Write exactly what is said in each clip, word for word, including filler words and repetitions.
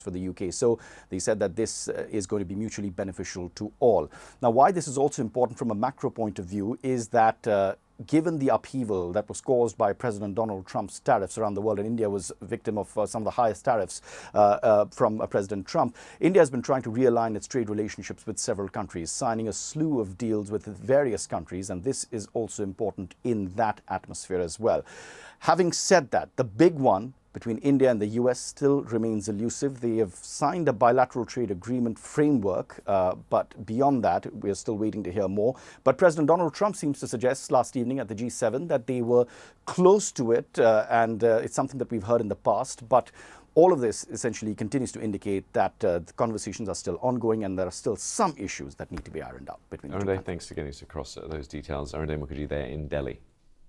for the U K. So they said that this uh, is going to be mutually beneficial to all. Now, why this is also important from a macro point of view is that uh, given the upheaval that was caused by President Donald Trump's tariffs around the world, and India was a victim of uh, some of the highest tariffs uh, uh, from uh, President Trump, India has been trying to realign its trade relationships with several countries, signing a slew of deals with various countries, and this is also important in that atmosphere as well. Having said that, the big one between India and the U S still remains elusive. They have signed a bilateral trade agreement framework, uh, but beyond that, we are still waiting to hear more. But President Donald Trump seems to suggest last evening at the G seven that they were close to it, uh, and uh, it's something that we've heard in the past. But all of this essentially continues to indicate that uh, the conversations are still ongoing and there are still some issues that need to be ironed out between the two countries. Thanks for getting us across uh, those details. Arunday Mukherjee there in Delhi.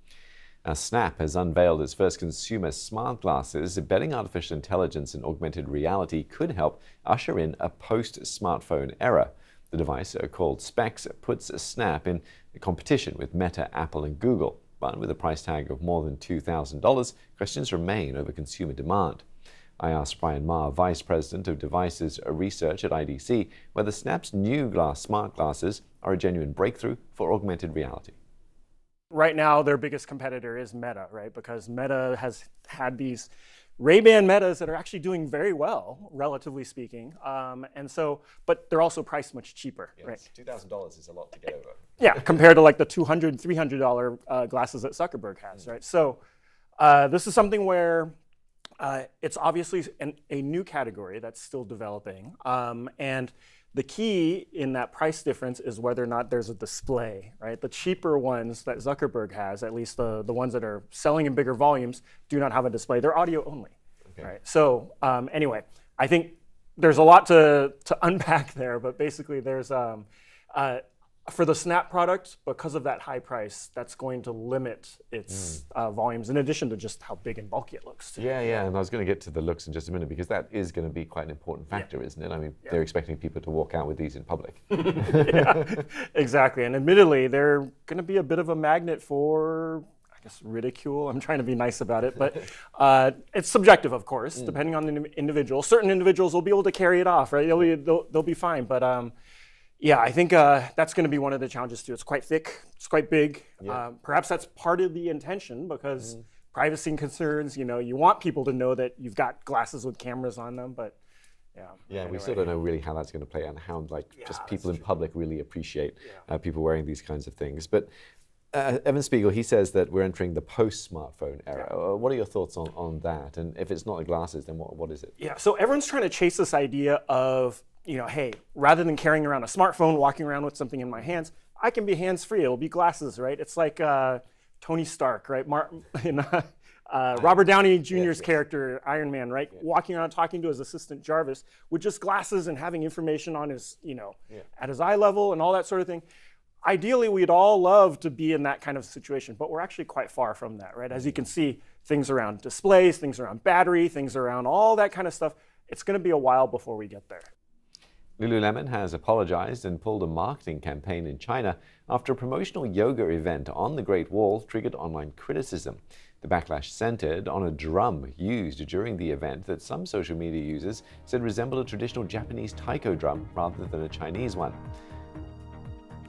Now, Snap has unveiled its first consumer smart glasses, betting artificial intelligence and augmented reality could help usher in a post-smartphone era. The device, called Specs, puts Snap in competition with Meta, Apple and Google. But with a price tag of more than two thousand dollars, questions remain over consumer demand. I asked Brian Ma, Vice President of Devices Research at I D C, whether Snap's new glass smart glasses are a genuine breakthrough for augmented reality. Right now, their biggest competitor is Meta, right? Because Meta has had these Ray-Ban Metas that are actually doing very well, relatively speaking. Um, and so, but they're also priced much cheaper, yes, right? two thousand dollars is a lot to get over. Yeah, compared to like the two hundred dollars, three hundred dollars uh, glasses that Zuckerberg has, right? So uh, this is something where uh, it's obviously an, a new category that's still developing. Um, and the key in that price difference is whether or not there's a display, right? The cheaper ones that Zuckerberg has, at least the, the ones that are selling in bigger volumes, do not have a display. They're audio only, okay. Right? So um, anyway, I think there's a lot to, to unpack there, but basically there's, um, uh, for the Snap product, because of that high price, that's going to limit its mm. uh, volumes, in addition to just how big and bulky it looks. Yeah, yeah, and I was going to get to the looks in just a minute, because that is going to be quite an important factor, yeah. isn't it? I mean, yeah. they're expecting people to walk out with these in public. Yeah, exactly. And admittedly, they're going to be a bit of a magnet for, I guess, ridicule. I'm trying to be nice about it, but uh, it's subjective, of course, mm. depending on the individual. Certain individuals will be able to carry it off, right? They'll be, they'll, they'll be fine, but um, yeah, I think uh, that's going to be one of the challenges too. It's quite thick, it's quite big. Yeah. Uh, perhaps that's part of the intention, because mm. privacy concerns, you know, you want people to know that you've got glasses with cameras on them, but yeah. Yeah, anyway. we still don't know really how that's going to play out and how like yeah, just people in true. public really appreciate yeah. uh, people wearing these kinds of things. But uh, Evan Spiegel, he says that we're entering the post-smartphone era. Yeah. Uh, what are your thoughts on, on that? And if it's not the glasses, then what, what is it? Yeah, so everyone's trying to chase this idea of, you know, hey, rather than carrying around a smartphone, walking around with something in my hands, I can be hands-free. It'll be glasses, right? It's like uh, Tony Stark, right? Martin, in, uh, uh, Robert Downey Junior's yes, yes. character, Iron Man, right? Yeah. Walking around talking to his assistant Jarvis with just glasses and having information on his, you know, yeah. at his eye level and all that sort of thing. Ideally, we'd all love to be in that kind of situation, but we're actually quite far from that, right? As you can see, things around displays, things around battery, things around all that kind of stuff. It's going to be a while before we get there. Lululemon has apologized and pulled a marketing campaign in China after a promotional yoga event on the Great Wall triggered online criticism. The backlash centered on a drum used during the event that some social media users said resembled a traditional Japanese taiko drum rather than a Chinese one.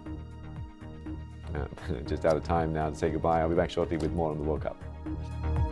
Uh, just out of time now to say goodbye. I'll be back shortly with more on the World Cup.